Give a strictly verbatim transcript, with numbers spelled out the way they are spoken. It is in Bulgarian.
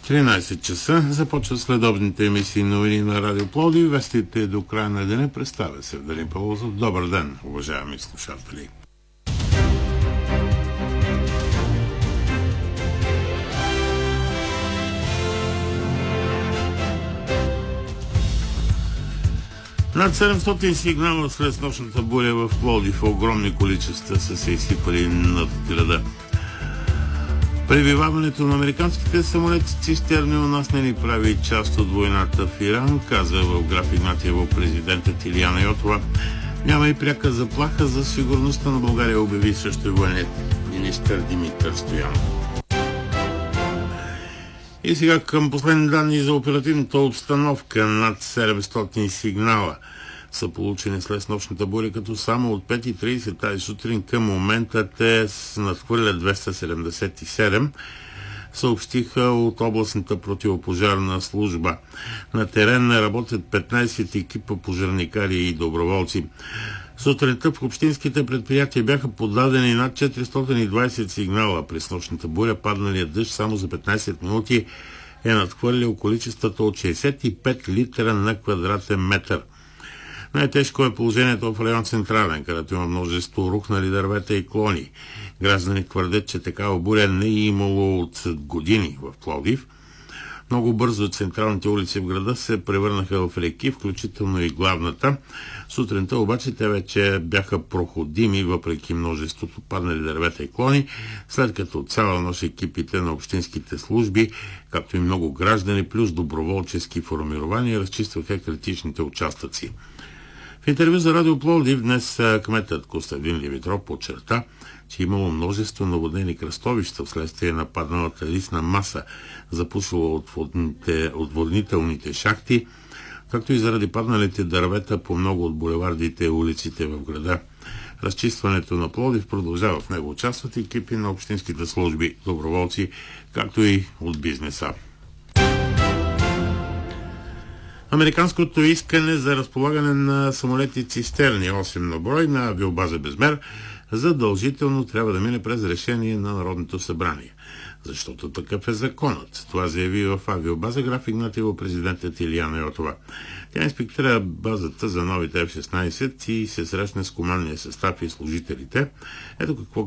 тринайсет часа започва следобните емисии новини на Радио Пловдив. Вестите до края на деня. Представя се Евдалин Павлозов. Добър ден, уважаеми слушатели! Над седемстотин сигнала след нощната буря в Пловдив, огромни количества са се изсипали над града. Пребиваването на американските самолети цистерни у нас не ни прави част от войната в Иран, каза в граф Игнатиево президентът Илияна Йотова. Няма и пряка заплаха за сигурността на България, обяви също и военният министър Димитър Стоянов. И сега към последни данни за оперативната обстановка. Над седемстотин сигнала са получени след нощната буря, като само от пет и трийсет тази сутрин към момента те надхвърлят двеста седемдесет и седем, съобщиха от областната противопожарна служба. На терен работят петнайсет екипа пожарникари и доброволци. Сутринта в общинските предприятия бяха подадени над четиристотин и двайсет сигнала. През нощната буря падналият дъжд само за петнайсет минути е надхвърлил количествата от шейсет и пет литра на квадратен метър. Най-тежко е положението в район Централен, където има множество рухнали дървета и клони. Граждани твърдят, че такава буря не е имало от години в Пловдив. Много бързо централните улици в града се превърнаха в реки, включително и главната. Сутринта обаче те вече бяха проходими, въпреки множеството паднали дървета и клони, след като цяла нощ екипите на общинските служби, както и много граждани, плюс доброволчески формирования, разчистваха критичните участъци. В интервю за Радио Пловдив днес кметът Костадин Димитров подчерта, че имало множество наводнени кръстовища вследствие на падналата листна маса, запушила от отводнителните шахти, както и заради падналите дървета по много от булевардите и улиците в града. Разчистването на Пловдив продължава. В него участват екипи на общинските служби, доброволци, както и от бизнеса. Американското искане за разполагане на самолети цистерни, осем на брой, на авиобаза Безмер, задължително трябва да мине през решение на Народното събрание. Защото такъв е законът. Това заяви в авиобаза граф Игнатиево президентът Илияна Йотова. Тя инспектира базата за новите Еф шестнайсет и се срещне с командния състав и служителите. Ето какво